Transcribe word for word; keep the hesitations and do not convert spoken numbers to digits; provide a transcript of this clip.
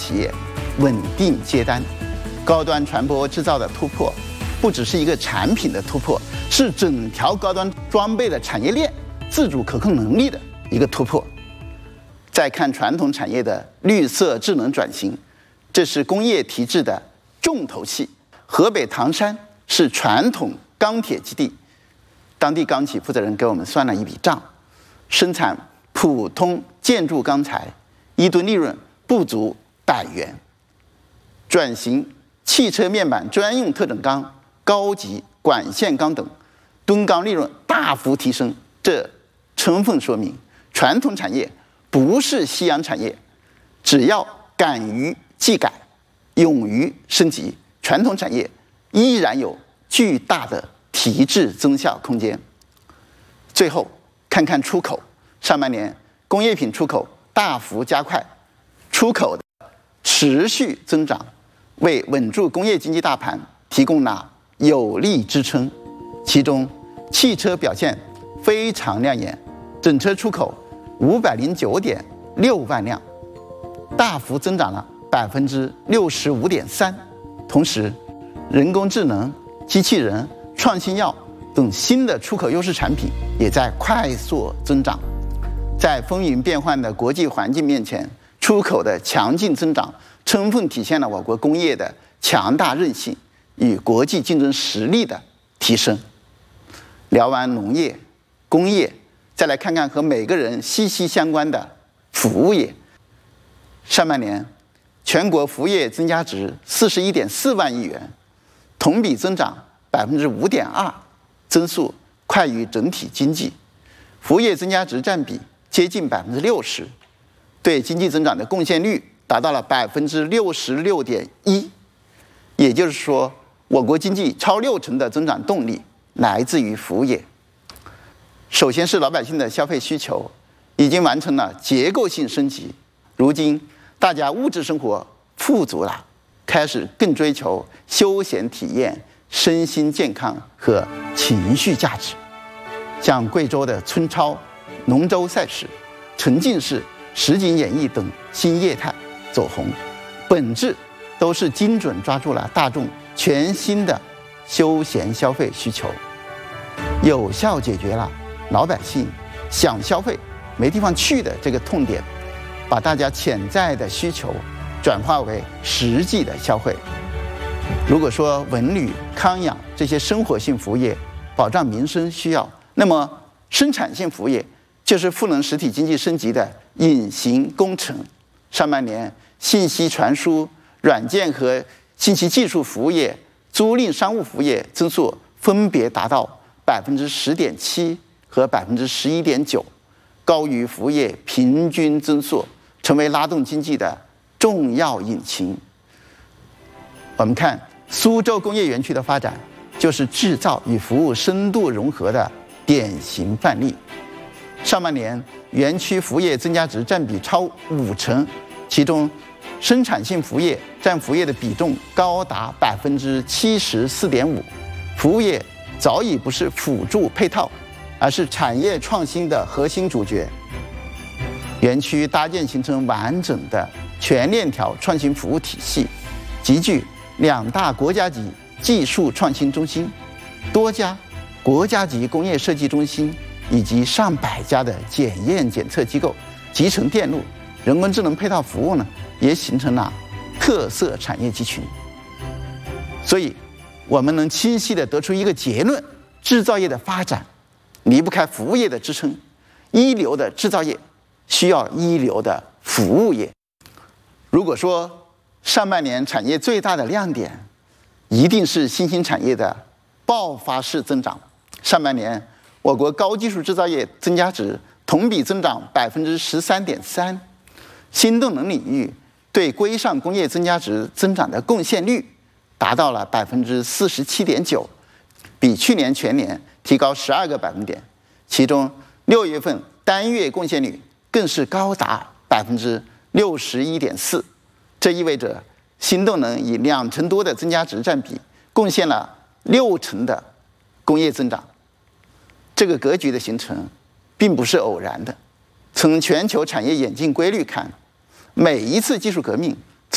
企业稳定接单。高端船舶制造的突破，不只是一个产品的突破，是整条高端装备的产业链自主可控能力的一个突破。再看传统产业的绿色智能转型，这是工业提质的重头戏。河北唐山是传统钢铁基地，当地钢企负责人给我们算了一笔账，生产普通建筑钢材一吨利润不足百元，转型汽车面板专用特整钢、高级管线钢等吨钢利润大幅提升。这充分说明传统产业不是夕阳产业，只要敢于技改，勇于升级，传统产业依然有巨大的提质增效空间。最后看看出口，上半年工业品出口大幅加快，出口的持续增长，为稳住工业经济大盘提供了有力支撑。其中汽车表现非常亮眼，整车出口五百零九点六万辆，大幅增长了百分之六十五点三。同时，人工智能、机器人、创新药等新的出口优势产品也在快速增长。在风云变幻的国际环境面前，出口的强劲增长充分体现了我国工业的强大韧性与国际竞争实力的提升。聊完农业、工业，再来看看和每个人息息相关的服务业。上半年，全国服务业增加值四十一点四万亿元，同比增长百分之五点二，增速快于整体经济。服务业增加值占比接近百分之六十，对经济增长的贡献率达到了百分之六十六点一。也就是说，我国经济超六成的增长动力来自于服务业。首先是老百姓的消费需求已经完成了结构性升级，如今大家物质生活富足了，开始更追求休闲体验、身心健康和情绪价值。像贵州的村超、龙舟赛事、沉浸式实景演绎等新业态走红，本质都是精准抓住了大众全新的休闲消费需求，有效解决了老百姓想消费没地方去的这个痛点，把大家潜在的需求转化为实际的消费。如果说文旅、康养这些生活性服务业保障民生需要，那么生产性服务业就是赋能实体经济升级的隐形工程。上半年，信息传输、软件和信息技术服务业、租赁商务服务业增速分别达到百分之十点七和百分之十一点九，高于服务业平均增速，成为拉动经济的重要引擎。我们看苏州工业园区的发展，就是制造与服务深度融合的典型范例。上半年，园区服务业增加值占比超五成，其中生产性服务业占服务业的比重高达百分之七十四点五。服务业早已不是辅助配套，而是产业创新的核心主角。园区搭建形成完整的全链条创新服务体系，集聚两大国家级技术创新中心、多家国家级工业设计中心以及上百家的检验检测机构，集成电路、人工智能配套服务呢，也形成了特色产业集群。所以，我们能清晰地得出一个结论：制造业的发展离不开服务业的支撑，一流的制造业需要一流的服务业。如果说上半年产业最大的亮点，一定是新兴产业的爆发式增长。上半年，我国高技术制造业增加值同比增长百分之十三点三，新动能领域对规上工业增加值增长的贡献率达到了百分之四十七点九，比去年全年提高十二个百分点。其中六月份单月贡献率更是高达百分之六十一点四，这意味着新动能以两成多的增加值占比，贡献了六成的工业增长。这个格局的形成并不是偶然的。从全球产业演进规律看，每一次技术革命